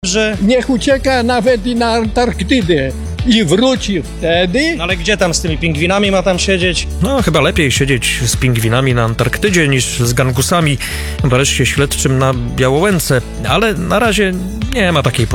dobrze. Niech ucieka nawet i na Antarktydę i wróci wtedy. No ale gdzie tam z tymi pingwinami ma tam siedzieć? No, chyba lepiej siedzieć z pingwinami na Antarktydzie niż z gangusami w areszcie śledczym na Białołęce, ale na razie nie ma takiej